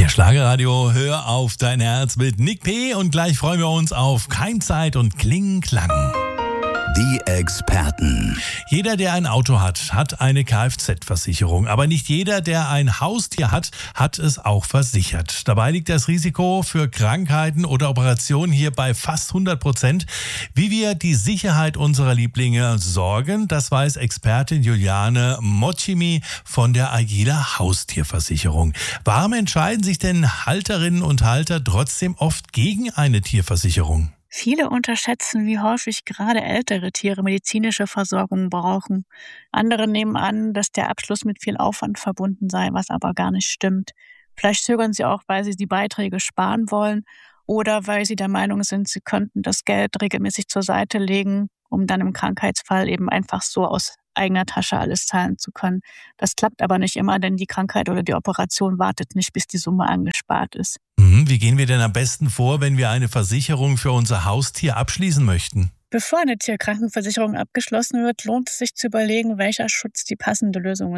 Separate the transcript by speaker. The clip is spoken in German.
Speaker 1: Hier Schlagerradio, hör auf dein Herz mit Nick P. Und gleich freuen wir uns auf Keimzeit und Kling-Klang.
Speaker 2: Die Experten.
Speaker 1: Jeder, der ein Auto hat, hat eine Kfz-Versicherung. Aber nicht jeder, der ein Haustier hat, hat es auch versichert. Dabei liegt das Risiko für Krankheiten oder Operationen hier bei fast 100%. Wie wir die Sicherheit unserer Lieblinge sorgen, das weiß Expertin Juliane Mocimi von der Agila Haustierversicherung. Warum entscheiden sich denn Halterinnen und Halter trotzdem oft gegen eine Tierversicherung?
Speaker 3: Viele unterschätzen, wie häufig gerade ältere Tiere medizinische Versorgung brauchen. Andere nehmen an, dass der Abschluss mit viel Aufwand verbunden sei, was aber gar nicht stimmt. Vielleicht zögern sie auch, weil sie die Beiträge sparen wollen oder weil sie der Meinung sind, sie könnten das Geld regelmäßig zur Seite legen, um dann im Krankheitsfall eben einfach so aus eigener Tasche alles zahlen zu können. Das klappt aber nicht immer, denn die Krankheit oder die Operation wartet nicht, bis die Summe angespart ist.
Speaker 1: Wie gehen wir denn am besten vor, wenn wir eine Versicherung für unser Haustier abschließen möchten?
Speaker 3: Bevor eine Tierkrankenversicherung abgeschlossen wird, lohnt es sich zu überlegen, welcher Schutz die passende Lösung